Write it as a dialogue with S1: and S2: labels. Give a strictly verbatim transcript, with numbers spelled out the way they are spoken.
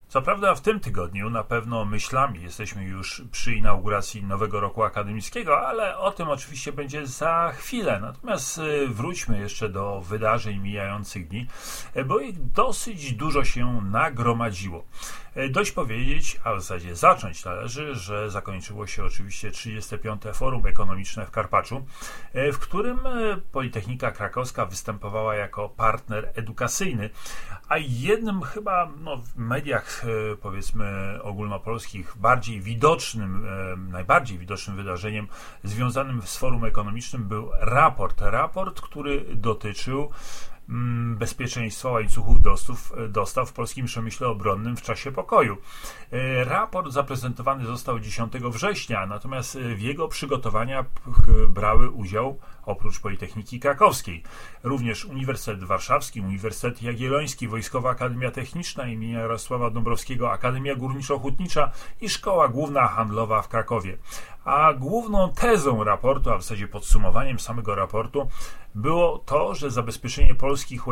S1: Co prawda w tym tygodniu na pewno myślami jesteśmy już przy inauguracji nowego roku akademickiego, ale o tym oczywiście będzie za chwilę. Natomiast wróćmy jeszcze do wydarzeń mijających dni, bo ich dosyć dużo się nagromadziło. Dość powiedzieć, a w zasadzie zacząć należy, że zakończyło się oczywiście trzydzieste piąte Forum Ekonomiczne w Karpaczu, w którym Politechnika Krakowska występowała jako partner edukacyjny, a jednym chyba no, w mediach powiedzmy ogólnopolskich bardziej widocznym, najbardziej widocznym wydarzeniem związanym z Forum Ekonomicznym był raport. Raport, który dotyczył bezpieczeństwa łańcuchów dostaw, dostaw w polskim przemyśle obronnym w czasie pokoju. Raport zaprezentowany został dziesiątego września, natomiast w jego przygotowaniach brały udział oprócz Politechniki Krakowskiej również Uniwersytet Warszawski, Uniwersytet Jagielloński, Wojskowa Akademia Techniczna im. Jarosława Dąbrowskiego, Akademia Górniczo-Hutnicza i Szkoła Główna Handlowa w Krakowie. A główną tezą raportu, a w zasadzie podsumowaniem samego raportu było to, że zabezpieczenie polskich